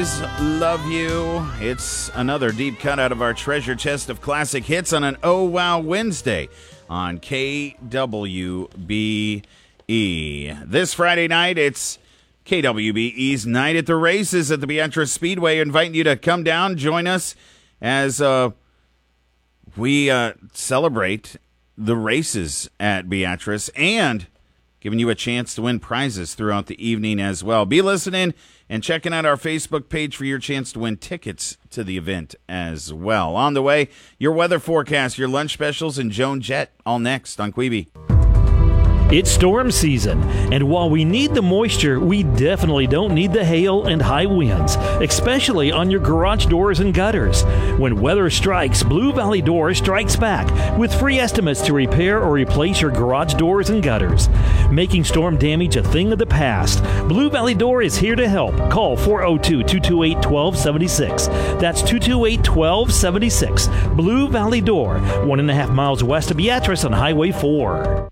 Love you. It's another deep cut out of our treasure chest of classic hits on an Oh Wow Wednesday on KWBE. This Friday night, it's KWBE's Night at the Races at the Beatrice Speedway. Inviting you to come down, join us as we celebrate the races at Beatrice and giving you a chance to win prizes throughout the evening as well. Be listening and checking out our Facebook page for your chance to win tickets to the event as well. On the way, your weather forecast, your lunch specials, and Joan Jett all next on Queeby. It's storm season, and while we need the moisture, we definitely don't need the hail and high winds, especially on your garage doors and gutters. When weather strikes, Blue Valley Door strikes back with free estimates to repair or replace your garage doors and gutters. Making storm damage a thing of the past, Blue Valley Door is here to help. Call 402-228-1276. That's 228-1276. Blue Valley Door, 1.5 miles west of Beatrice on Highway 4.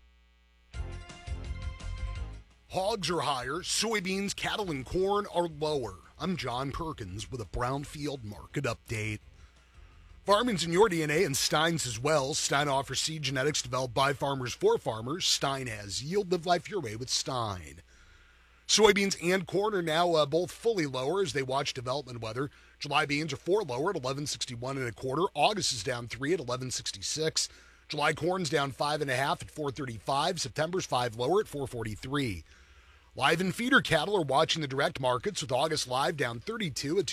Hogs are higher, soybeans, cattle, and corn are lower. I'm John Perkins with a Brownfield market update. Farming's in your DNA and Stein's as well. Stein offers seed genetics developed by farmers for farmers. Stein has yield. Live life your way with Stein. Soybeans and corn are now both fully lower as they watch development weather. July beans are 4 lower at 11.61 1/4. August is down 3 at 11.66. July corn's down 5.5 at 4.35. September's 5 lower at 4.43. Live and feeder cattle are watching the direct markets with August live down 32 at